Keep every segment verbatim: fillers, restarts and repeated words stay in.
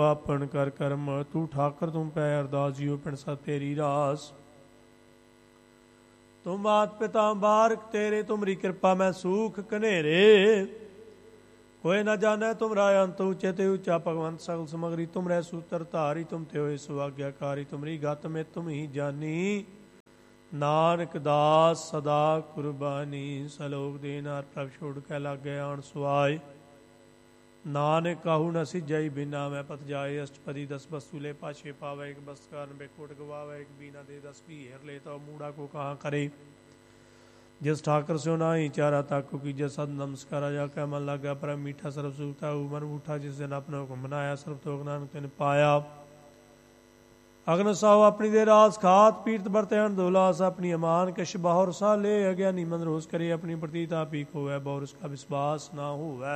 ਆਪਨ ਕਰ ਕਰਮ ਤੂੰ ਠਾਕਰ ਤੁਮ ਪੈ ਅਰਦਾਸ ਜੀਓ ਪਿੰਡ ਸਤ ਤੇਰੀ ਰਾਸ। ਤੁਮ ਮਾਤ ਪਿਤਾ ਬਾਰਕ ਤੇਰੇ ਤੁਮਰੀ ਕਿਰਪਾ ਮੈਂ ਸੂਖ ਕਨੇਰੇ। कोई न जाने तुमरा अंत ऊँचे ते ऊँचा भगवंत सकल समगरी तुमरे सूत्र धारी तुम ते होए सुआज्ञाकारी तुमरी गत में तुम ही जानी। नानक दास सदा कुर्बानी सलोक देनार प्रभ छोड़ के लागे आन सुआय। नानक कहू न सिजई बिना मैं पत जाए अष्टपदी दस बसूले पाछे पावे एक बस्तकार बेकोट गवावे एक बीना दे दस भी हेर ले तो मूड़ा को कहाँ करे। जिस ठाकर से नाही चारा ताकू की जस सद नमस्कारा जाकर मन लगा पर मीठा सर्व सुखता उमर उठा जिस दिन अपने को मनाया सर्व तो नानक तिन पाया। अग्न साहु अपनी दे रास खात पीरत बरते हन दोलास अपनी अमान कश बाहर सा ले अज्ञानी मन रोज करे अपनी प्रतीता पी खोवै बहुर उसका विश्वास ना होवै।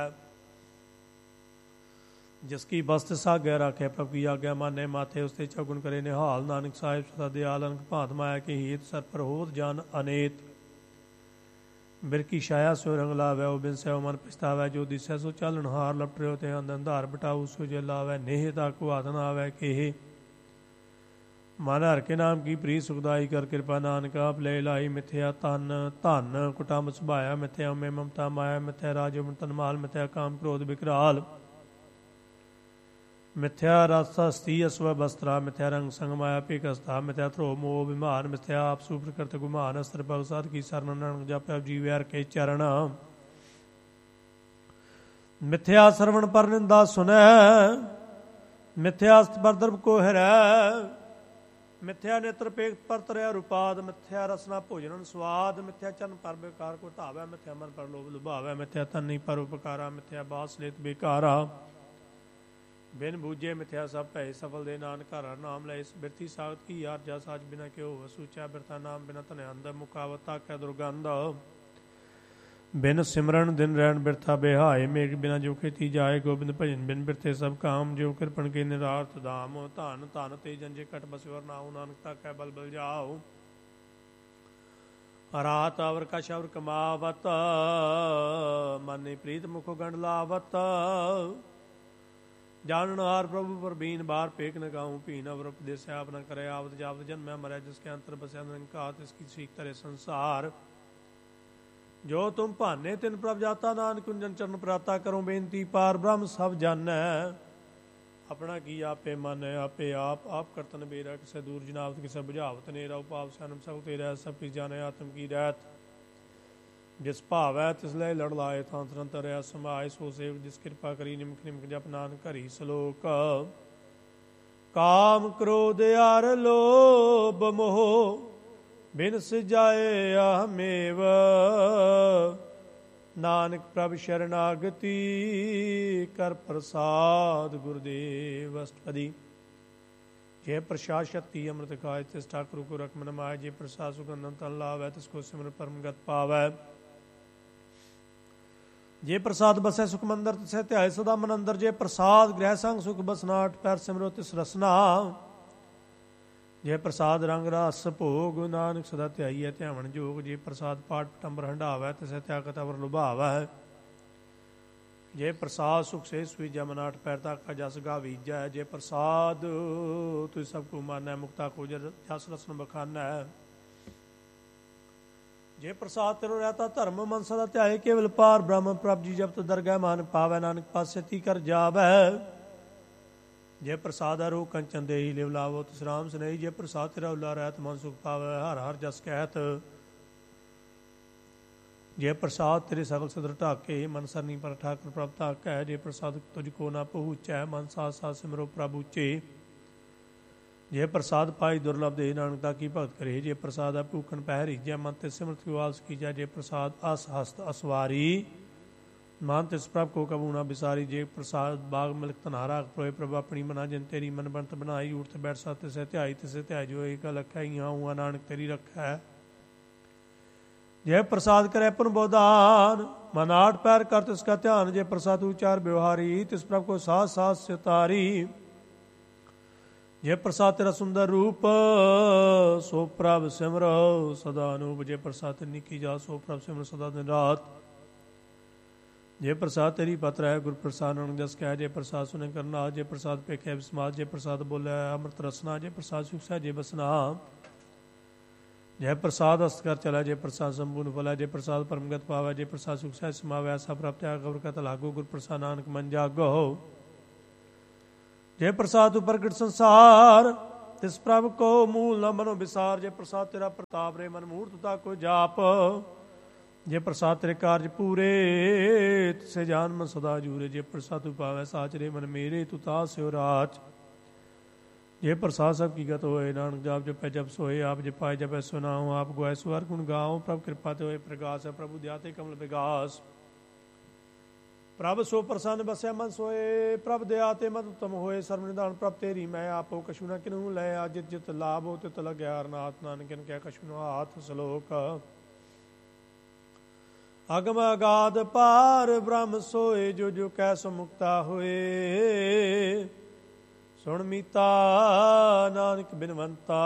जिसकी बस्त साग्ञा राखे प्रभु की आज्ञा माने माथे उसते चौगुन करे निहाल। नानक साहिब सदा दयाल अनक भांत माया के हेत सर पर होत जान अनेत। बिरकी छाया सो रंग लावै ओ बिन सैओ मन पछतावै जो दिसै सो चालन हार लपट रहो ते अंधन धार बटाऊ सो जे लावै नेह ताको हाथ न आवै केहे। मन हर के नाम की प्री सुखदाई कर कृपा नानक आप ले लाई मिथ्या तन धन कुटुंब सुभाया मिथ्या में ममता माया मिथ्या राज तन माल मिथ्या काम क्रोध विकराल। मिथ्या रस हस्ती अस्व बस्त्रा मिथ्या रंग संग माया पिकस्ता मिथ्या थ्रो मोह विमान मिथ्या आप सुप्रकृत गुमान अस्त्र भगसाद की शरण ननक जप जीव हर के चरण। मिथ्या श्रवण पर निंदा सुनै मिथ्या पर द्रव को हरै। मिथ्या नेत्र पेख पर तरया रूपाद मिथ्या रसना भोजन स्वाद। मिथ्या चरण पर बेकार को ढावै मिथ्या मन पर लोभ लुभावै मिथ्या तन्नी पर उपकारा मिथ्या बास लेत बेकारा। बिन बूझे मिथ्या सब भय सफल दे नानक हर नाम ले इस बिरथी सागत की यार जा साज बिना क्यों वसूचा बिरथा नाम बिना तन अंध मुखावता कै दुर्गंध। बिन सिमरन दिन रैन बिरथा बेहाय मेघ बिना जो खेती जाए गोबिंद भजन बिन बिरथे सब काम जो कृपण के निरार्थ धाम। धन धन ते जंजे कट बसवर नाऊ नानक ताकै बल बल जाओ। रात अवर कश अवर कमावत माने प्रीत मुख गंड लावत। जानन हार प्रभु पर बीन बार पेक न गाऊं पीन अवर उपदेश आप न करे आवत जावत जन मैं मरै जिसके अंतर बसया निरंकार इसकी सीख तरे संसार। जो तुम भाने तिन प्रभ जाता नानक कुंजन चरण प्राता करो बेनती पार ब्रह्म सब जानै। अपना की आपे मन आपे आप आप करतन बेरा किसे दूर जनावत किसे बुझावत नेरा उपाव सनम सब तेरा सब किस जाने आत्म की रहत। जिस भावै तिस लय लड़ लाए थां तुरंत तरया समाय सो सेव जिस कृपा करी निमक निमक जप नानक हरि सलोक। काम क्रोध यार लोभ मोह बिन सिजाए आहमेव। नानक प्रभ शरणागति कर प्रसाद गुरुदेव अष्टपदी। जय प्रसाद शक्ति अमृत खाय तिस ठाकुर को रख मन माय। जय प्रसाद सुगंधन तन लावै तिसको सिमर परम गत पावै। जे प्रसाद बसै सुख मंदर तिसै ध्याय सदा मन अंदर। जे प्रसाद गृह संग सुख बसनाट पैर सिमरो तिस रसना। जे प्रसाद रंग रस भोग नानक सदा ध्याईयै ध्यावन जोग। जे प्रसाद पाठ पटंबर हंडावै तिसै त्यागत अवर लुभावै। जे प्रसाद सुख से सुईजा मनाट पैर ताका जस गावीजै। जे प्रसाद तुझ सबको मानै मुक्ता को जस रसन बखानै। जे प्रसाद तेरो रहता धर्म मन सदा ध्याए केवल पार ब्रह्म प्रभ जी जब तो दरगह मान पावै। नानक पासती कर जावै। जे प्रसाद हरो कंचन देही लिव लावो तिस राम स्नेही। जे प्रसाद तेरा उला रहत मन सुख पावै हर हर जस कहत। जे प्रसाद तेरे सकल सदर ढाके मन सरनी पर ठाकर प्रभ ताकै। जे प्रसाद तुझको ना पहुँचै मन साथ साथ सिमरो प्रभ उचे। जे प्रसाद पाई दुर्लभ दे नानक ताकी भगत करे। जे प्रसाद भूखन पहरी जय मन ते सिमरत की आलस की जय। जे प्रसाद अस हस्त असवारी मान तिस प्रभ को कबू ना बिसारी। जे प्रसाद बाग मिलक तनहारा प्रोए प्रभ अपनी मना जिन तेरी मन बनत बनाई। उठत बैठ सा तिसे ध्याई तिसे ध्याई जो एक लखै इहाँ हुआ नानक तेरी रखै। जय प्रसाद करे पुन बोधान मन आठ पैर कर तिसका ध्यान। जे प्रसाद उचार व्यवहारी तिस प्रभ को साथ साथ सितारी। जे प्रसाद तेरा सुंदर रूप सो प्रभ सिमरो सदा अनूप। जे प्रसाद निकी जा सो प्रभ सिमर सदा दिन रात। ਜੇ ਪ੍ਰਸਾਦ ਤੇਰੀ ਪਤ ਰਹਿ ਗੁਰ ਪ੍ਰਸਾਦ ਨਾਨਕ ਜਸ ਕਹਿ। ਜੇ ਪ੍ਰਸਾਦ ਸੁਨੇ ਕਰਨਾ, ਜੇ ਪ੍ਰਸਾਦ ਪੇਖੇ ਵਿਸਮਾਦ, ਜੇ ਪ੍ਰਸਾਦ ਬੋਲਿਆ ਅੰਮ੍ਰਿਤ ਰਸਨਾ, ਜੇ ਪ੍ਰਸਾਦ ਸੁਖ ਸਹਿਜੇ ਬਸਨਾ। ਜੈ ਪ੍ਰਸਾਦ ਅਸਤ ਕਰ ਚਲਾ, ਜੇ ਪ੍ਰਸਾਦ ਸੰਪੂਰਨ ਫਲਾ, ਜੇ ਪ੍ਰਸਾਦ ਪਰਮਗਤ ਪਾਵੈ, ਜੇ ਪ੍ਰਸਾਦ ਸੁਖ ਸਹਿਜ ਸਮਾਵੈ। ਐਸਾ ਪ੍ਰਪਤਿਆ ਕਬਰ ਕਤ ਲਾਗੋ ਗੁਰ ਪ੍ਰਸਾਦ ਨਾਨਕ ਮਨ ਜਾਗੋ। ਜੇ ਪ੍ਰਸਾਦ ਪ੍ਰਗਟ ਸੰਸਾਰ ਤਿਸ ਪ੍ਰਭ ਕੋ ਮੂਲ ਨ ਮਨੋ ਵਿਸਾਰ। ਜੇ ਪ੍ਰਸਾਦ ਤੇਰਾ ਪ੍ਰਤਾਪ ਰੇ ਮਨ ਮੂਰਤਤਾ ਕੋ ਜਾਪ। ਜੇ ਪ੍ਰਸਾਦ ਤੇਰੇ ਕਾਰਜ ਪੂਰੇ ਤਿਸੇ ਜਾਨ ਮਨ ਸਦਾ ਜੂਰੇ। ਜੇ ਪ੍ਰਸਾਦ ਤੂੰ ਪਾਵੈ ਸਾਚ ਰੇ ਮਨ ਮੇਰੇ ਤੂੰ ਤਾ ਸਿਓ ਰਾਚ। ਜੇ ਪ੍ਰਸਾਦ ਸਭ ਕੀ ਗਤ ਹੋਏ ਨਾਨਕ ਜਾਪ ਜਪੈ ਜਪ ਸੋਏ। ਆਪ ਜਪਾਏ ਜਪੈ ਸੁਨਾਉ ਆਪ ਗਵਾਏ ਸੋ ਹਰਿ ਗੁਣ ਗਾਉ। ਪ੍ਰਭ ਕਿਰਪਾ ਤੇ ਹੋਏ ਪ੍ਰਗਾਸ ਪ੍ਰਭੂ ਦਿਆ ਤੇ ਕਮਲ ਵਿਗਾਸ। ਪ੍ਰਭ ਸੋ ਪ੍ਰਸੰਨ ਬਸਿਆ ਮਨ ਸੋਏ। ਪ੍ਰਭ ਦਇਆ ਤੇ ਮਤ ਉਤਮ ਹੋਏ। ਸਰਬ ਨਿਧਾਨ ਪ੍ਰਭ ਤੇਰੀ ਮੈਂ ਆਪੋ ਕਛੂ ਨਾ ਕਿਨਹੂ ਲੈ। ਜਿਤ ਜਿਤ ਲਾਭੋ ਤਿਤ ਲਗਿਆ ਅਰਨਾਥ ਨਾਨਕ ਕਹਿ ਕਛੂ ਨਾ ਹਾਥ। ਸਲੋਕ ਅਗਮ ਅਗਾਧ ਪਾਰ ਬ੍ਰਹਮ ਸੋਏ। ਜੋ ਜੋ ਕਹਿ ਸੋ ਮੁਕਤਾ ਹੋਏ। ਸੁਣ ਮੀਤਾ ਨਾਨਕ ਬਿਨਵੰਤਾ।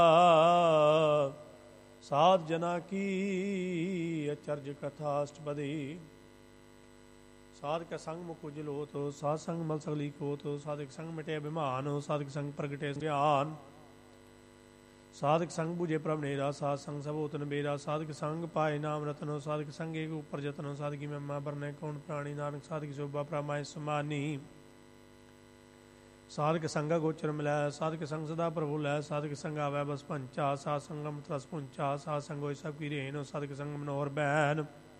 ਸਾਧ ਜਨਾ ਕੀ ਅਚਰਜ ਕਥਾ ਅਸ਼ਟਪਦੀ। ਸਾਧਕ ਸੰਗ ਮੁਖ ਉਜਲ ਹੋਤ। ਸਾਧ ਸੰਗ ਮਲ ਸਗਲੀ ਕੋਤ। ਸਾਧਕ ਸੰਗ ਮਿਟੇ ਅਭਿਮਾਨ। ਸਾਧਕ ਸੰਗ ਪ੍ਰਗਟੇ ਗਿਆਨ। ਸਾਧਕ ਸੰਗ ਬੁਝੇ ਪ੍ਰਭ ਨੇਰਾ। ਸਾਧ ਸੰਗ ਸਭ ਹੋਤ ਨਬੇਰਾ। ਸਾਧਕ ਸੰਗ ਪਾਏ ਨਾਮ ਰਤਨੋ। ਸਾਧਕ ਸੰਗ ਏਕ ਉਪਰ ਜਤਨੋ। ਸਾਧਕੀ ਮਹਿਮਾ ਬਰਨੇ ਕੌਣ ਪ੍ਰਾਣੀ। ਨਾਨਕ ਸਾਧਕ ਸ਼ੋਭਾ ਪ੍ਰਮਾਇ ਸਮਾਨੀ। ਸਾਧਕ ਸੰਗਾ ਗੋਚਰ ਮਿਲੈ। ਸਾਧਕ ਸੰਗ ਸਦਾ ਪ੍ਰਭੂ ਲੈ। ਸਾਧਕ ਸੰਗ ਆਵੈ ਬਸ ਪੰਚਾ। ਸਾਧ ਸੰਗਮ ਰਸ ਪੁੰਚਾ। ਸਾਧ ਸੰਗ ਹੋਇ ਸਭ ਕੀ ਰੇਨ। ਸਾਧਕ ਸੰਗ ਮਨੋਹਰ ਬੈਨ।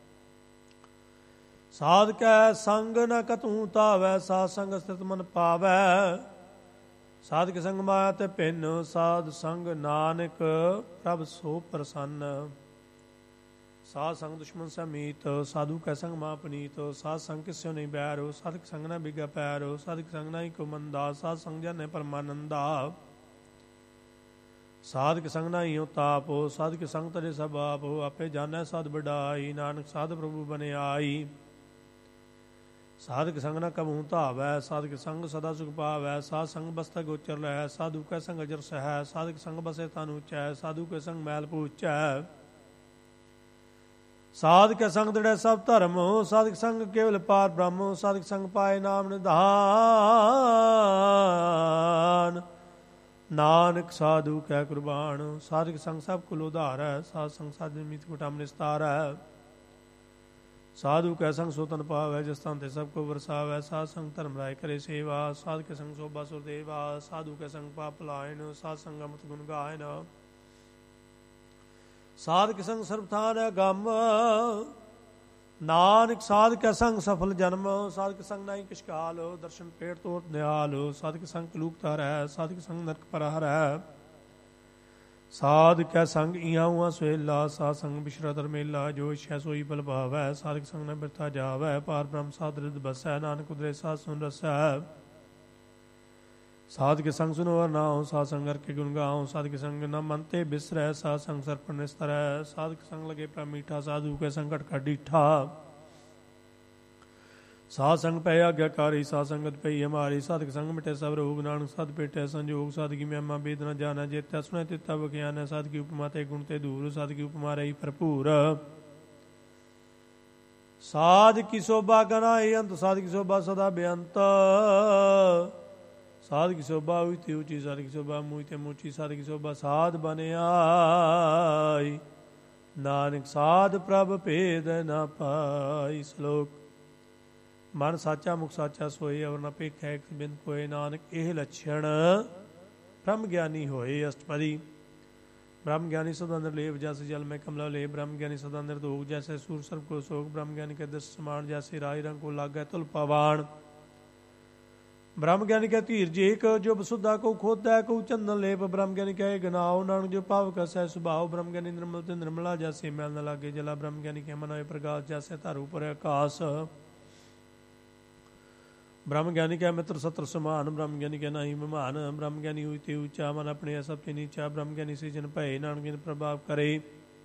ਸਾਧ ਕੈ ਸੰਗ ਨ ਕਤੂ ਤਾਵੈ। ਸਾਧ ਸੰਗ ਸਥਿਤ ਮਨ ਪਾਵੈ। ਸਾਧਕ ਸੰਗ ਮਾਇਆ ਤੇ ਭਿੰਨ। ਸਾਧ ਸੰਗ ਨਾਨਕ ਪ੍ਰਭ ਸੋ ਪ੍ਰਸੰਨ। ਸਾਧ ਸੰਗ ਦੁਸ਼ਮਨ ਸਮੀਤ। ਸਾਧੂ ਕੈ ਸੰਗ ਮਾ ਪਨੀਤ। ਸਾਧ ਸੰਗ ਕਿਸਿਓ ਨਹੀਂ ਬੈਰ। ਸਾਧਕ ਸੰਗ ਨਾ ਬਿਗਾ ਪੈਰ। ਸਾਧਕ ਸੰਗ ਨਾ ਕੋ ਮੰਦਾ। ਸਾਧ ਸੰਗ ਜਾਣੈ ਪਰਮਾਨੰਦਾ। ਸਾਧਕ ਸੰਗ ਨਾ ਈਓ ਤਾਪ। ਸਾਧਕ ਸੰਗ ਤਰੇ ਸਭ ਆਪ। ਆਪੇ ਜਾਣੈ ਸਾਧ ਵਡਾਈ। ਨਾਨਕ ਸਾਧ ਪ੍ਰਭੂ ਬਨੇ ਆਈ। ਸਾਧਕ ਸੰਗ ਨ ਕਬਹੂ ਧਾਵੈ। ਸਾਧਕ ਸੰਗ ਸਦਾ ਸੁਖ ਪਾਵੈ। ਸਾਧ ਸੰਗ ਬਸਤੈ ਗੋਚਰ ਲੈ। ਸਾਧੂ ਕੈ ਸੰਗ ਅਜਰ ਸਹੈ। ਸਾਧਕ ਸੰਗ ਬਸੇ ਤਨ ਉਚੈ। ਸਾਧੂ ਕੈ ਸੰਗ ਮੈਲ ਪੂਚੈ। ਸਾਧ ਕੈ ਸੰਗ ਦ੍ਰਿੜੈ ਸਭ ਧਰਮ। ਸਾਧਕ ਸੰਗ ਕੇਵਲ ਪਾਰ ਬ੍ਰਹਮ। ਸਾਧਕ ਸੰਗ ਪਾਏ ਨਾਮ ਨਿਧਾਨ। ਨਾਨਕ ਸਾਧੂ ਕੈ ਕੁਰਬਾਨ। ਸਾਧਕ ਸੰਗ ਸਭ ਕੁਲ ਉਧਾਰੈ। ਸਾਧ ਸੰਗ ਸਾਧਨ ਮੀਤ ਕੁਟਮ ਨਿਸਤਾਰੈ। ਸਾਧੂ ਕੈ ਸੰਗ ਸੋ ਤਨ ਪਾਵੈ। ਜਿਸ ਤਨ ਤੇ ਸਭ ਕੋ ਵਰਸਾਵੈ। ਸਾਧ ਸੰਗ ਧਰਮ ਰਾਇ ਕਰੇ ਸੇਵਾ। ਸਾਧ ਕੇ ਸੰਗ ਸੋਭਾ ਸੁਰਦੇਵਾ। ਸਾਧੂ ਕੈ ਸੰਗ ਪਾਪ ਲਾਇਨ। ਸਾਧ ਸੰਗ ਅਮਤ ਗੁਣ ਗਾਇਨ। ਸਾਧ ਕੇ ਸੰਗ ਸਰਬ ਥਾਨ ਹੈ ਗਮ। ਨਾਨਕ ਸਾਧ ਕੈ ਸੰਗ ਸਫਲ ਜਨਮ। ਸਾਧ ਕੇ ਸੰਗ ਨਾਹੀ ਕਿਛ ਕਾਲ। ਦਰਸ਼ਨ ਪੇਟ ਤੋਰ ਨਿਹਾਲ। ਸਾਧ ਕੇ ਸੰਗ ਕਲੂਕਤਾ ਹਰੈ। ਸਾਧ ਕੇ ਸੰਗ ਨਰਕ ਪਰ ਹਰੈ। ਸਾਧ ਕੈ ਸੰਗ ਇਹਾਂ ਉਹਾਂ ਸੁਹੇਲਾ। ਸਾਧ ਸੰਗ ਬਿਸ਼ਰਾ ਧਰਮੇਲਾ। ਜੋ ਇਛੈ ਸੋਈ ਬਲ ਭਾਵੈ। ਸਾਧਕ ਸੰਗ ਨ ਬਿਰਥਾ ਜਾਵੈ। ਪਾਰ ਬ੍ਰਹਮ ਸਾਧ ਰਿਦ ਬਸੈ। ਨਾਨਕ ਉਦਰੇ ਸਾਧ ਸੁਨ ਰਸੈ। ਸਾਧ ਕੇ ਸੰਗ ਸੁਨੋ ਹਰਨਾਉ। ਸਾਧ ਸੰਗ ਹਰਿ ਕੇ ਗੁਣ ਗਾਉ। ਸਾਧ ਕੇ ਸੰਗ ਨ ਮਨ ਤੇ ਬਿਸਰੈ। ਸਾਧ ਸੰਗ ਸਰਪਣ ਨਿਸਤਰੈ। ਸਾਧ ਕੇ ਸੰਗ ਲਗੇ ਪ੍ਰਭ ਮੀਠਾ। ਸਾਧੂ ਕੇ ਸੰਗ ਘਟ ਘਟ ਡੀਠਾ। ਸਾਧ ਸੰਗ ਪੈ ਆਗਿਆਕਾਰੀ। ਸਾਧ ਸੰਗਤ ਪਈ ਹਮਾਰੀ। ਸਾਧਕ ਸੰਗ ਮਿਟੇ ਸਭ ਰੋਗ। ਨਾਨਕ ਸਦ ਭੇਟੈ ਸੰਜੋਗ। ਸਾਧਕੀ ਮਹਿਮਾ ਬੇਦ ਨ ਜਾਣੈ। ਜੇਤੈ ਸੁਣੈ ਤਿਤੈ ਬਖਿਆਨੈ। ਸਾਧਕੀ ਉਪਮਾ ਤੇ ਗੁਣ ਤੇ ਦੂਰ। ਸਾਧਕੀ ਉਪਮਾ ਰਹੀ ਭਰਪੂਰ। ਸਾਧ ਕੀ ਸੋਭਾ ਗਨਾਈ ਅੰਤ। ਸਾਧ ਕੀ ਸੋਭਾ ਸਦਾ ਬੇਅੰਤ। ਸਾਧ ਕੀ ਸੋਭਾ ਹੋਈ ਤੇ ਉੱਚੀ। ਸਾਧ ਕੀ ਸੋਭਾ ਮੂੰਹ ਤੇ ਮੂਚੀ। ਸਾਧ ਕੀ ਸੋਭਾ ਸਾਧ ਬਨਿਆਈ। ਨਾਨਕ ਸਾਧ ਪ੍ਰਭ ਭੇਦ ਨ ਪਾਈ। ਸ਼ਲੋਕ ਮਨ ਸਾਚਾ ਮੁਖ ਸਾਚਾ ਸੋਏ। ਅਵਰ ਨ ਭੇਖੈ ਇਕ ਬਿੰਦ ਕੋਏ। ਨਾਨਕ ਇਹ ਲੱਛਣ ਬ੍ਰਹਮ ਗਿਆਨੀ ਹੋਏ। ਅਸ਼ਟਪਦੀ ਬ੍ਰਹਮ ਗਿਆਨੀ ਸਦਾ ਨਿਰਲੇਪ ਜੈਸੇ ਜਲ ਮੈਂ ਕਮਲਾ ਲੇਪ। ਬ੍ਰਹਮ ਗਿਆਨੀ ਸਦਾ ਨਿਰਦੋਗ ਜੈਸੇ ਸੂਰ ਸਰਬ ਕੋ ਸੋਗ। ਬ੍ਰਹਮ ਗਿਆਨੀ ਕੇ ਦਸ ਸਮਾਨ ਜੈਸੇ ਰਾਜ ਰੰਗ ਕੋ ਲਾਗੈ ਤੁਲ ਪਵਾਣ। ਬ੍ਰਹਮ ਗਿਆਨੀ ਕੈ ਧੀਰਜ ਏਕ। ਜੋ ਬਸੁੱਧਾ ਕੋ ਖੋਦੈ ਕੋ ਚੰਦਨ ਲੇਪ। ਬ੍ਰਹਮ ਗਿਆਨੀ ਕੈ ਗਨਾਉ। ਨਾਨਕ ਜੋ ਭਾਵ ਕਸੈ ਸੁਭਾਉ। ਬ੍ਰਹਮ ਗਿਆਨੀ ਨਿਰਮਲ ਤੇ ਨਿਰਮਲਾ ਜੈਸੇ ਮੈਲ ਨ ਲਾਗੇ ਜਲਾ। ਬ੍ਰਹਮ ਗਿਆਨੀ ਕੈ ਮਨ ਹੋਏ ਪ੍ਰਗਾਸ ਜੈਸੇ ਧਰ ਉਪਰ ਆਕਾਸ। ਬ੍ਰਹਮ ਗਿਆਨੀ ਕੈ ਮਿੱਤਰ ਸਤਰ ਸਮਾਨ। ਬ੍ਰਹਮ ਗਿਆਨੀ ਕੈ ਨਾਹੀ ਮਹਿਮਾਨ। ਬ੍ਰਹਮ ਗਿਆਨੀ ਹੋਈ ਤੇ ਉੱਚਾ। ਮਨ ਆਪਣੇ ਸਭ ਤੇ ਨੀਚਾ। ਬ੍ਰਹਮ ਗਿਆਨੀ ਸੇ ਜਨ ਭਏ। ਨਾਨਕ ਜਿਨ ਪ੍ਰਭਾਵ ਕਰੇ।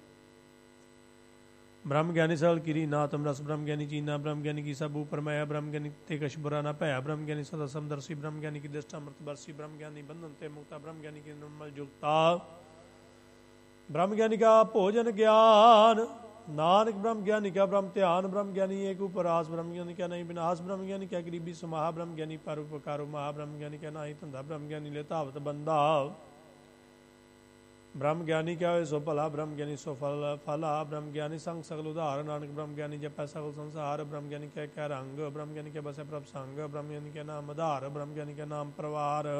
ਬ੍ਰਹਮ ਗਿਆਨੀ ਸਗਲ ਕੀਰੀ ਨਾਤਮ ਰਸ। ਬ੍ਰਹਮ ਗਿਆਨੀ ਚੀਨਾ। ਬ੍ਰਹਮ ਗਿਆਨੀ ਕੀ ਸਭ ਉਪਰ ਮਾਇਆ। ਬ੍ਰਹਮ ਗਿਆਨੀ ਤੇ ਕਛ ਬੁਰਾ ਨਾ ਭਇਆ। ਬ੍ਰਹਮ ਗਿਆਨੀ ਸਦਾ ਸਮਦਰਸੀ। ਬ੍ਰਹਮ ਗਿਆਨੀ ਕੀ ਦ੍ਰਿਸ਼ਟ ਅੰਮ੍ਰਿਤ ਬਰਸੀ। ਬ੍ਰਹਮ ਗਿਆਨੀ ਬੰਧਨ ਤੇ ਮੁਕਤਾ। ਬ੍ਰਹਮ ਗਿਆਨੀ ਕੀ ਨਿਰਮਲ ਜੁਗਤਾ। ਬ੍ਰਹਮ ਗਿਆਨੀ ਕਾ ਭੋਜਨ ਗਿਆਨ। नानक ब्रह्म ज्ञानी क्या ब्रह्म ध्यान ब्रह्म ज्ञानी एक उपरास ब्रह्म ज्ञानी क्या नहीं विनाश ब्रह्म ज्ञानी क्या गरीबी समाह ब्रह्म ज्ञानी परोपकारो महा ब्रह्म ज्ञानी क्या नाही धंधा ब्रह्म ज्ञानी ले धावत बंदा ब्रह्म ज्ञानी क्या हो सो भला ब्रह्म ज्ञानी सो फल फला ब्रह्म ज्ञानी संग सकल उदाहरण नानक ब्रह्म ज्ञानी जपै सकल संसार ब्रह्म ज्ञानी क्या क्या रंग ब्रह्म ज्ञानी क्या बसे प्रभ संग ब्रह्म ज्ञानी क्या नाम आधार ब्रह्म ज्ञानी क्या नाम परवार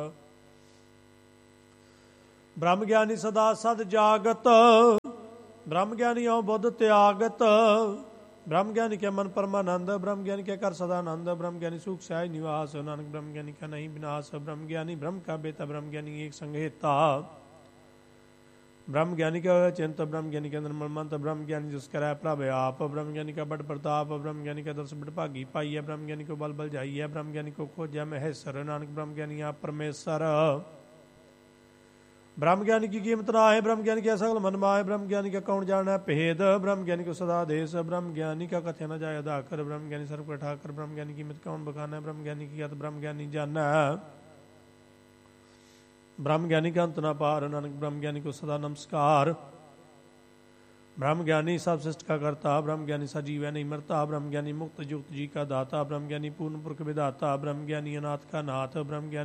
ब्रह्म ज्ञानी सदा सद जागत ब्रह्म ज्ञानी औ बुद्ध त्यागत ब्रह्म ज्ञानी के मन परमानंद ब्रह्म ज्ञानी के कर सदानंद ब्रह्म ज्ञानी सुख सहज निवास नानक ब्रह्म ज्ञानी का नहीं विनाश ब्रह्म ज्ञानी ब्रह्म का बेटा ब्रह्म ज्ञानी एक संहेता ब्रह्म ज्ञानी का चिंत ब्रह्म ज्ञानी के निर्मल मंत ब्रह्म ज्ञानी जिस कर प्रभ आप ब्रह्म ज्ञानी का बड़ प्रताप ब्रह्म ज्ञानी का दस बड़ भागी पाई है ब्रह्म ज्ञानी को बल बल जाई है ब्रह्म ज्ञानी को खोजा महेश्वर नानक ब्रह्म ज्ञानी आप परमेश्वर ब्रह्म ज्ञानी की कीमत ना है ब्रह्म ज्ञानी का सकल मन माए ब्रह्म ज्ञानी का कौन जाना भेद ब्रह्म ज्ञानी को सदा देश ब्रह्म ज्ञानी का कथ्य न जाय अदा कर ब्रह्म ज्ञानी सर्व का ठाकर ब्रह्म ज्ञानी की कीमत कौन बखाना है ब्रह्म ज्ञानी की ब्रह्म ज्ञानी जाना ब्रह्म ज्ञानी का अंत न पार नानक ब्रह्म ज्ञानी को सदा नमस्कार ब्रह्म ज्ञानी सब सृष्टि का करता ब्रह्म ज्ञानी सजीव है नहीं मरता ब्रह्म ज्ञानी मुक्त युक्त जी का दाता ब्रह्म ज्ञानी पूर्ण पुरख विदाता ब्रह्म ज्ञानी अनाथ का नाथ ब्रह्म ज्ञानी